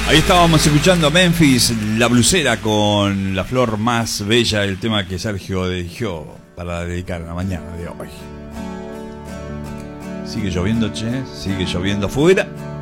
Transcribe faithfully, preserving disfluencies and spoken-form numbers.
Ahí estábamos escuchando a Memphis, La Blusera, con La Flor Más Bella, el tema que Sergio eligió para dedicar en la mañana de hoy. Sigue lloviendo, che, sigue lloviendo afuera.